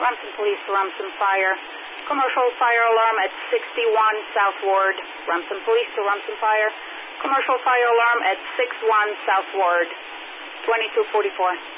Rumson Police to Rumson Fire. Commercial fire alarm at 61 South Ward. Rumson Police to Rumson Fire. Commercial fire alarm at 61 South Ward. 2244.